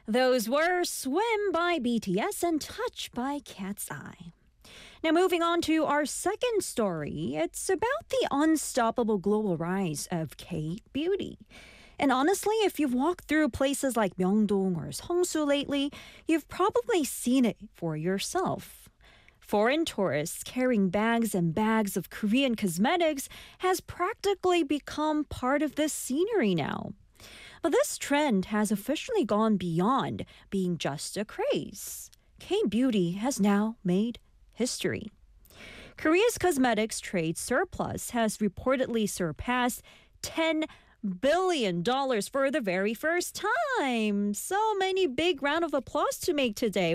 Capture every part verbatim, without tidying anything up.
Those were Swim by B T S and Touch by Cat's Eye. Now, moving on to our second story, it's about the unstoppable global rise of K-beauty. And honestly, if you've walked through places like Myeongdong or Seongsu lately, you've probably seen it for yourself. Foreign tourists carrying bags and bags of Korean cosmetics has practically become part of the scenery now. But this trend has officially gone beyond being just a craze. K-beauty has now made history. Korea's cosmetics trade surplus has reportedly surpassed ten billion dollars for the very first time. So many big round of applause to make today.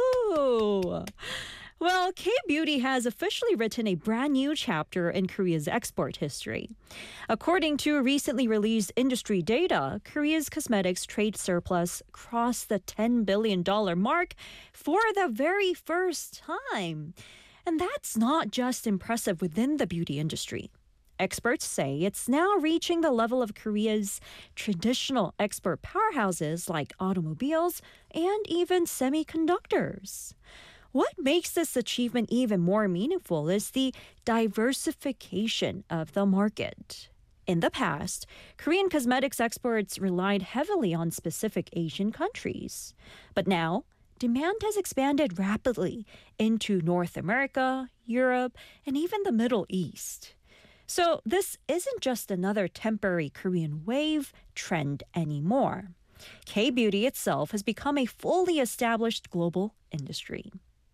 Woohoo! Well, K-beauty has officially written a brand new chapter in Korea's export history. According to recently released industry data, Korea's cosmetics trade surplus crossed the ten billion dollars mark for the very first time. And that's not just impressive within the beauty industry. Experts say it's now reaching the level of Korea's traditional export powerhouses like automobiles and even semiconductors. What makes this achievement even more meaningful is the diversification of the market. In the past, Korean cosmetics exports relied heavily on specific Asian countries. But now, demand has expanded rapidly into North America, Europe, and even the Middle East. So this isn't just another temporary Korean wave trend anymore. K-beauty itself has become a fully established global industry.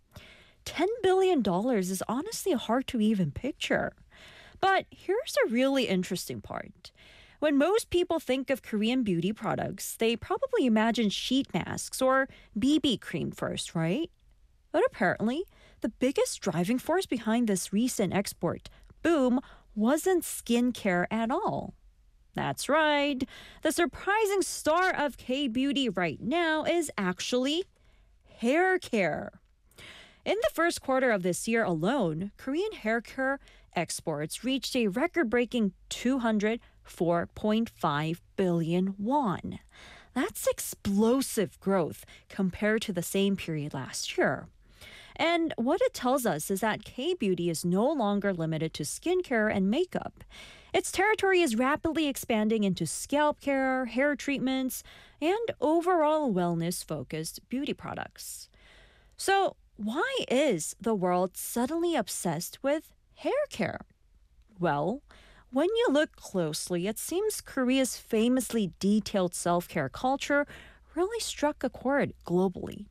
ten billion dollars is honestly hard to even picture. But here's a really interesting part. When most people think of Korean beauty products, they probably imagine sheet masks or B B cream first, right? But apparently, the biggest driving force behind this recent export boom wasn't skincare at all. That's right. The surprising star of K-beauty right now is actually hair care. In the first quarter of this year alone, Korean hair care exports reached a record-breaking two hundred four point five billion won. That's explosive growth compared to the same period last year. And what it tells us is that K-beauty is no longer limited to skincare and makeup. Its territory is rapidly expanding into scalp care, hair treatments, and overall wellness-focused beauty products. So, why is the world suddenly obsessed with hair care? Well, when you look closely, it seems Korea's famously detailed self-care culture really struck a chord globally.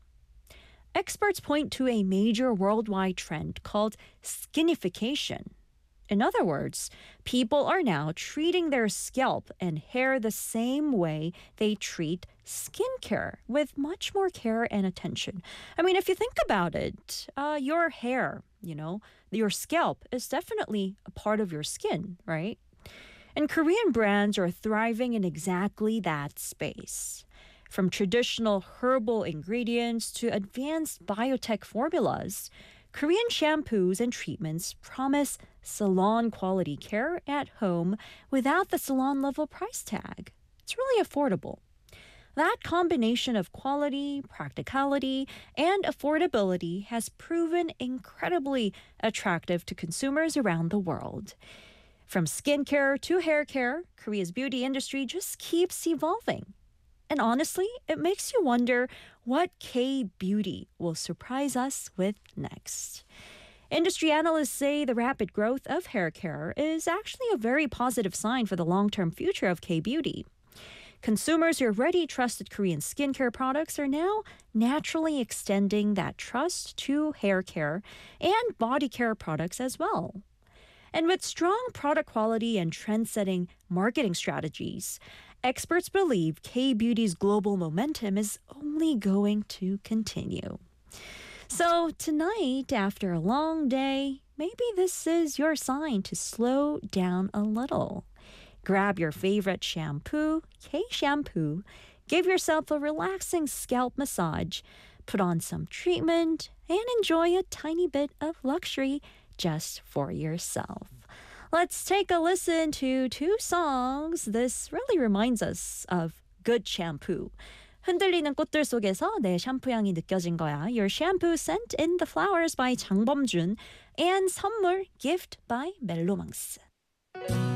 Experts point to a major worldwide trend called skinification. In other words, people are now treating their scalp and hair the same way they treat skincare, with much more care and attention. I mean, if you think about it, uh, your hair, you know, your scalp is definitely a part of your skin, right? And Korean brands are thriving in exactly that space. From traditional herbal ingredients to advanced biotech formulas, Korean shampoos and treatments promise salon-quality care at home without the salon-level price tag. It's really affordable. That combination of quality, practicality, and affordability has proven incredibly attractive to consumers around the world. From skincare to hair care, Korea's beauty industry just keeps evolving. And honestly, it makes you wonder what K-beauty will surprise us with next. Industry analysts say the rapid growth of hair care is actually a very positive sign for the long-term future of K-beauty. Consumers who already trusted Korean skincare products are now naturally extending that trust to hair care and body care products as well. And with strong product quality and trend-setting marketing strategies, experts believe K-beauty's global momentum is only going to continue. So tonight, after a long day, maybe this is your sign to slow down a little. Grab your favorite shampoo, K-shampoo, give yourself a relaxing scalp massage, put on some treatment, and enjoy a tiny bit of luxury just for yourself. Let's take a listen to two songs. This really reminds us of good shampoo. 흔들리는 꽃들 속에서 내 샴푸 향이 느껴진 거야. Your Shampoo Scent in the Flowers by 장범준 and 선물 Gift by 멜로망스.